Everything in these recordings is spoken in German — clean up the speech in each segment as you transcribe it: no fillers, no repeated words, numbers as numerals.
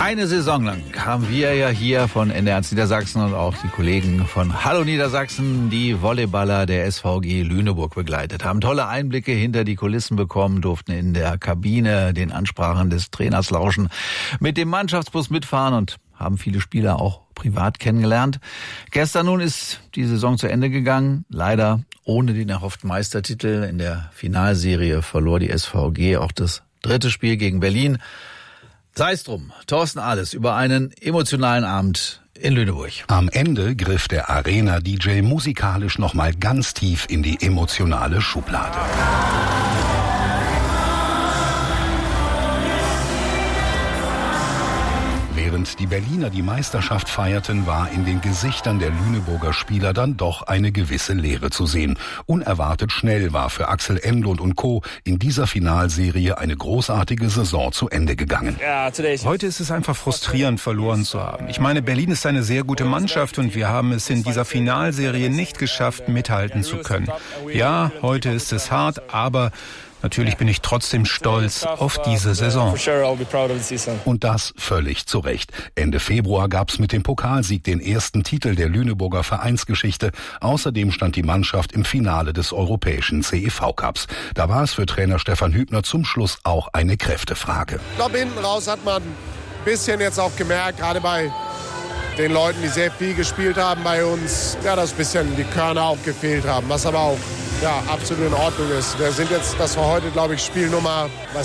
Eine Saison lang haben wir ja hier von NDR1 Niedersachsen und auch die Kollegen von Hallo Niedersachsen die Volleyballer der SVG Lüneburg begleitet, haben tolle Einblicke hinter die Kulissen bekommen, durften in der Kabine den Ansprachen des Trainers lauschen, mit dem Mannschaftsbus mitfahren und haben viele Spieler auch privat kennengelernt. Gestern nun ist die Saison zu Ende gegangen, leider ohne den erhofften Meistertitel. In der Finalserie verlor die SVG auch das 3. Spiel gegen Berlin. Sei es drum, Thorsten Ahles über einen emotionalen Abend in Lüneburg. Am Ende griff der Arena-DJ musikalisch nochmal ganz tief in die emotionale Schublade. Während die Berliner die Meisterschaft feierten, war in den Gesichtern der Lüneburger Spieler dann doch eine gewisse Leere zu sehen. Unerwartet schnell war für Axel Enlund und Co. in dieser Finalserie eine großartige Saison zu Ende gegangen. Heute ist es einfach frustrierend, verloren zu haben. Ich meine, Berlin ist eine sehr gute Mannschaft und wir haben es in dieser Finalserie nicht geschafft, mithalten zu können. Ja, heute ist es hart, aber natürlich bin ich trotzdem stolz auf diese Saison. Und das völlig zu Recht. Ende Februar gab's mit dem Pokalsieg den ersten Titel der Lüneburger Vereinsgeschichte. Außerdem stand die Mannschaft im Finale des europäischen CEV-Cups. Da war es für Trainer Stefan Hübner zum Schluss auch eine Kräftefrage. Ich glaube, hinten raus hat man ein bisschen jetzt auch gemerkt, gerade bei den Leuten, die sehr viel gespielt haben bei uns, ja, dass ein bisschen die Körner auch gefehlt haben, was aber auch absolut in Ordnung ist. Wir sind jetzt, das war heute, glaube ich, Spielnummer,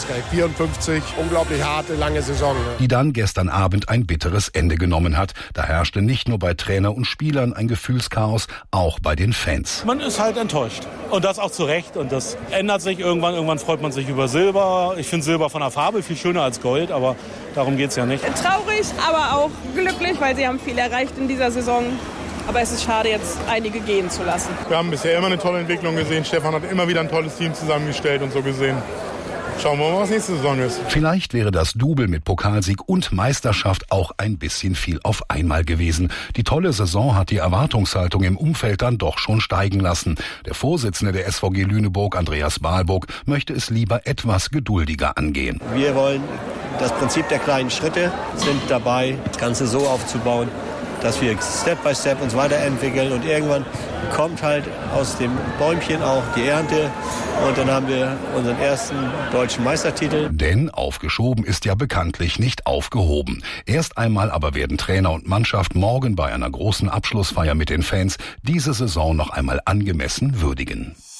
54, unglaublich harte, lange Saison. Ne? Die dann gestern Abend ein bitteres Ende genommen hat. Da herrschte nicht nur bei Trainer und Spielern ein Gefühlschaos, auch bei den Fans. Man ist halt enttäuscht. Und das auch zu Recht. Und das ändert sich irgendwann. Irgendwann freut man sich über Silber. Ich finde Silber von der Farbe viel schöner als Gold, aber darum geht es ja nicht. Traurig, aber auch glücklich, weil sie haben viel erreicht in dieser Saison. Aber es ist schade, jetzt einige gehen zu lassen. Wir haben bisher immer eine tolle Entwicklung gesehen. Stefan hat immer wieder ein tolles Team zusammengestellt und so gesehen. Schauen wir mal, was nächste Saison ist. Vielleicht wäre das Double mit Pokalsieg und Meisterschaft auch ein bisschen viel auf einmal gewesen. Die tolle Saison hat die Erwartungshaltung im Umfeld dann doch schon steigen lassen. Der Vorsitzende der SVG Lüneburg, Andreas Balburg, möchte es lieber etwas geduldiger angehen. Wir wollen das Prinzip der kleinen Schritte, sind dabei, das Ganze so aufzubauen, dass wir Step by Step uns weiterentwickeln und irgendwann kommt halt aus dem Bäumchen auch die Ernte und dann haben wir unseren ersten deutschen Meistertitel. Denn aufgeschoben ist ja bekanntlich nicht aufgehoben. Erst einmal aber werden Trainer und Mannschaft morgen bei einer großen Abschlussfeier mit den Fans diese Saison noch einmal angemessen würdigen.